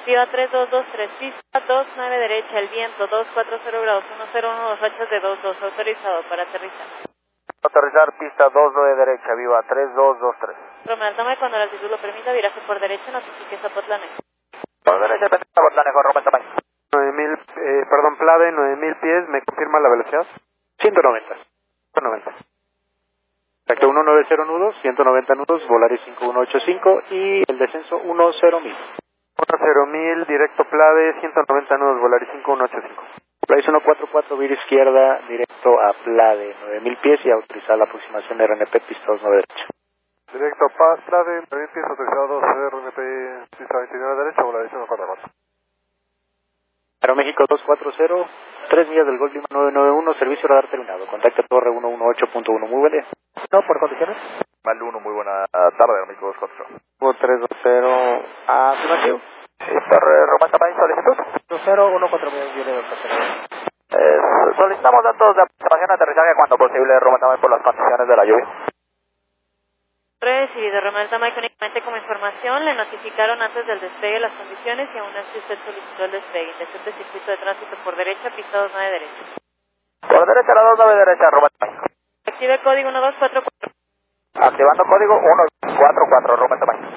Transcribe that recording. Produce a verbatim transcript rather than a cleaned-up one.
Viva tres dos dos tres, pista dos nueve derecha, el viento dos cuatro cero grados, uno cero uno, dos rachas de dos dos, autorizado para aterrizar. Aterrizar pista dos nueve derecha, viva tres dos dos tres. Romeo, tome cuando la altitud lo permita, viraje por derecha, notifique Zapotlanejo. Por derecha, Zapotlanejo, Romeo Tamayo. nueve mil, eh, perdón, Plade, nueve mil pies, ¿me confirma la velocidad? ciento noventa. ciento noventa. Exacto, ciento noventa nudos, ciento noventa nudos, Volaris cinco uno ocho cinco y el descenso uno cero mil. uno cero mil, directo Plade, ciento noventa nudos, Volaris cinco uno ocho cinco. Volaris ciento cuarenta y cuatro, vira izquierda, directo a Plade, nueve mil pies y autorizar la aproximación R N P, pista dos nueve derecha. Directo Paz, Plade, nueve mil pies, autorizado R N P, pista veintinueve derecha, Volaris ciento cuarenta y cuatro. Aeroméxico dos cuatro cero, tres millas del Gol Lima nueve nueve uno, servicio radar terminado. Contacta Torre ciento dieciocho punto uno, muy buen día. No, por condiciones. Mal uno, muy buena tarde, Aeroméxico dos cuatro cero. tres dos cero, afirmativo. Sí, Torre Romeo Tamayo, solicitud. dos cero uno cuatro millas, viene Eh, solicitamos datos de aproximación de aterrizaje cuando posible, Romeo Tamayo, por las condiciones de la lluvia. Recibido, Romeo Tamayo, únicamente como información, le notificaron antes del despegue las condiciones y aún así usted solicitó el despegue. Intención de circuito de tránsito por derecha, pista dos nueve derecha. Por derecha, la dos nueve derecha, Romeo Tamayo. Active código uno dos cuatro cuatro. Activando código uno cuatro cuatro, Romeo Tamayo.